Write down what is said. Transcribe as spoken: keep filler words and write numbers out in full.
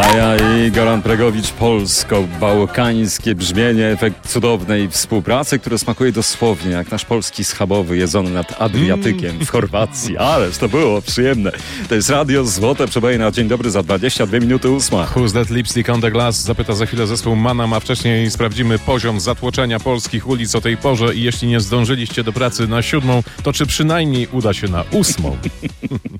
Kaja i Goran Pregowicz, polsko-bałkańskie brzmienie, efekt cudownej współpracy, która smakuje dosłownie jak nasz polski schabowy jedzony nad Adriatykiem mm. w Chorwacji. Ależ to było przyjemne. To jest Radio Złote Przeboje na Dzień Dobry za dwadzieścia dwie minuty ósma. Who's that lipstick on the glass? Zapyta za chwilę zespół Manam, a wcześniej sprawdzimy poziom zatłoczenia polskich ulic o tej porze i jeśli nie zdążyliście do pracy na siódmą, to czy przynajmniej uda się na ósmą?